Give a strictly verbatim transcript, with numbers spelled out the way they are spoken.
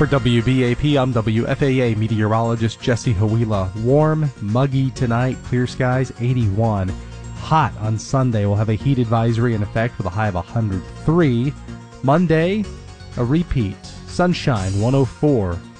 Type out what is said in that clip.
For W B A P, I'm W F A A meteorologist Jesse Hawila. Warm, muggy tonight, clear skies, eighty-one. Hot on Sunday. We'll have a heat advisory in effect with a high of one hundred three. Monday, a repeat. Sunshine, one oh four.